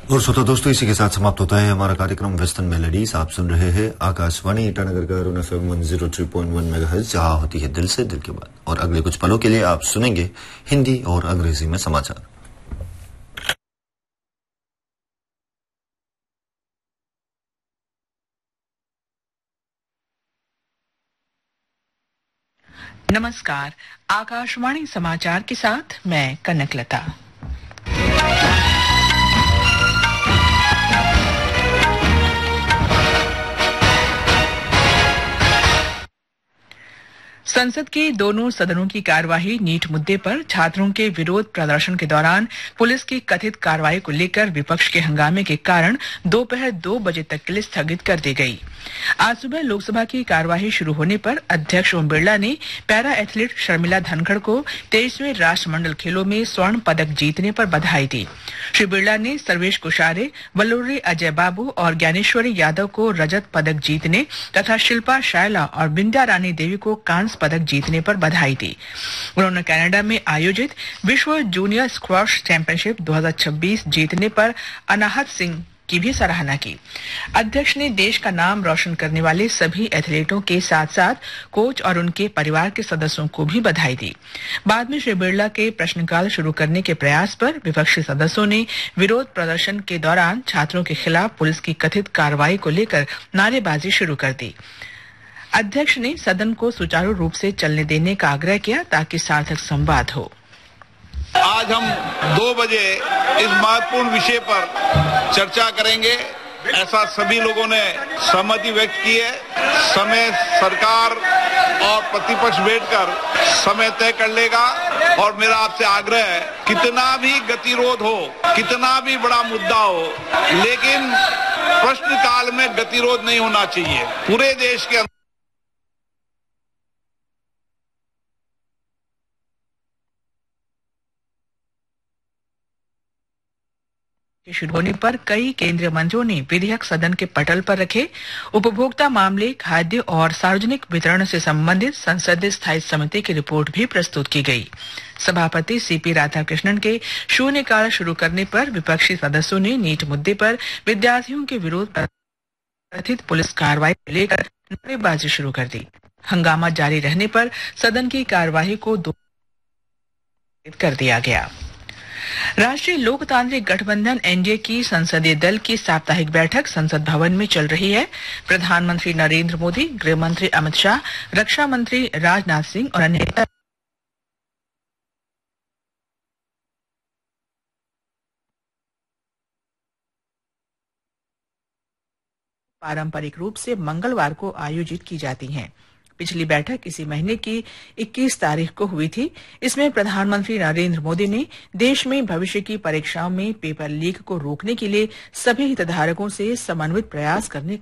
और श्रोता दोस्तों, इसी के साथ समाप्त होता है हमारा कार्यक्रम वेस्टर्न मेलोडीज। आप सुन रहे हैं आकाशवाणी ईटानगर का अरुण FM 103.1 मेगाहर्ट्ज, जहां होती है दिल से दिल की बात। और अगले कुछ पलों के लिए आप सुनेंगे हिंदी और अंग्रेजी में समाचार। नमस्कार, आकाशवाणी समाचार के साथ मैं कनकलता। संसद के दोनों सदनों की कार्यवाही नीट मुद्दे पर छात्रों के विरोध प्रदर्शन के दौरान पुलिस की कथित कार्रवाई को लेकर विपक्ष के हंगामे के कारण दोपहर 2 बजे तक के लिए स्थगित कर दी गई। आज सुबह लोकसभा की कार्यवाही शुरू होने पर अध्यक्ष ओम बिरला ने पैरा एथलीट शर्मिला धनखड़ को 23वें राष्ट्रमंडल खेलों में स्वर्ण पदक जीतने पर बधाई दी। श्री बिरला ने सर्वेश कुशारे, वल्लूरी अजय बाबू और ज्ञानेश्वरी यादव को रजत पदक जीतने तथा शिल्पा शायला और बिंद्या रानी देवी को कांस्य पदक जीतने पर बधाई दी। उन्होंने कनाडा में आयोजित विश्व जूनियर स्क्वॉश चैंपियनशिप 2026 जीतने पर अनाहत सिंह की भी सराहना की। अध्यक्ष ने देश का नाम रोशन करने वाले सभी एथलीटों के साथ साथ कोच और उनके परिवार के सदस्यों को भी बधाई दी। बाद में श्री बिरला के प्रश्नकाल शुरू करने के प्रयास पर विपक्षी सदस्यों ने विरोध प्रदर्शन के दौरान छात्रों के खिलाफ पुलिस की कथित कार्रवाई को लेकर नारेबाजी शुरू कर दी। अध्यक्ष ने सदन को सुचारू रूप से चलने देने का आग्रह किया ताकि सार्थक संवाद हो। आज हम 2 बजे इस महत्वपूर्ण विषय पर चर्चा करेंगे, ऐसा सभी लोगों ने सहमति व्यक्त की है। समय सरकार और प्रतिपक्ष बैठकर समय तय कर लेगा और मेरा आपसे आग्रह है, कितना भी गतिरोध हो, कितना भी बड़ा मुद्दा हो, लेकिन प्रश्नकाल में गतिरोध नहीं होना चाहिए। पूरे देश के शुरू होने पर कई केंद्रीय मंत्रियों ने विधेयक सदन के पटल पर रखे। उपभोक्ता मामले, खाद्य और सार्वजनिक वितरण से संबंधित संसदीय स्थायी समिति की रिपोर्ट भी प्रस्तुत की गई। सभापति सीपी राधाकृष्णन के शून्यकाल शुरू करने पर विपक्षी सदस्यों ने नीट मुद्दे पर विद्यार्थियों के विरोध कथित पुलिस कार्रवाई को लेकर नारेबाजी शुरू कर दी। हंगामा जारी रहने पर सदन की कार्यवाही को कर दिया गया। राष्ट्रीय लोकतांत्रिक गठबंधन एनडीए की संसदीय दल की साप्ताहिक बैठक संसद भवन में चल रही है। प्रधानमंत्री नरेंद्र मोदी, गृह मंत्री अमित शाह, रक्षा मंत्री राजनाथ सिंह और अन्य नेता पारंपरिक रूप से मंगलवार को आयोजित की जाती हैं। पिछली बैठक इसी महीने की 21 तारीख को हुई थी। इसमें प्रधानमंत्री नरेंद्र मोदी ने देश में भविष्य की परीक्षाओं में पेपर लीक को रोकने के लिए सभी हितधारकों से समन्वित प्रयास करने